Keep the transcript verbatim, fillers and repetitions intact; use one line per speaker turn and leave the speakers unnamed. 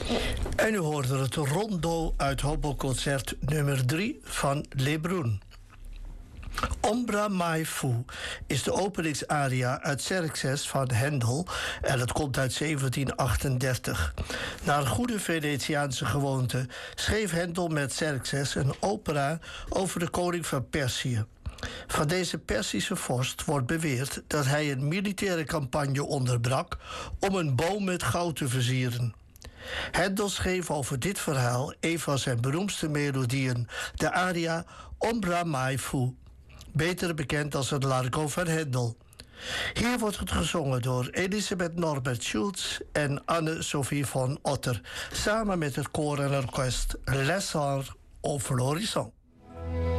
En u hoorde het rondo uit Hoboconcert nummer drie van Lebrun. Ombra mai fu is de openingsaria uit Xerxes van Handel en het komt uit zeventien achtendertig. Naar een goede Venetiaanse gewoonte schreef Handel met Xerxes een opera over de koning van Perzië. Van deze Perzische vorst wordt beweerd dat hij een militaire campagne onderbrak om een boom met goud te versieren. Handel schreef over dit verhaal een van zijn beroemdste melodieën, de aria Ombra mai fu, beter bekend als het Largo van Handel. Hier wordt het gezongen door Elisabeth Norbert Schulz en Anne-Sophie von Otter, samen met het koor en orkest Les Arts au Florissant.